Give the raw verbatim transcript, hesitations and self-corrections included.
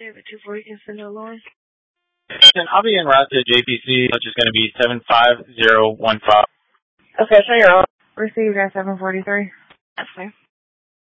David two forty can send a line. I'll be en route to J P C, which is going to be seven five zero one five. Okay, so you're on. Received at seven forty-three. That's fine.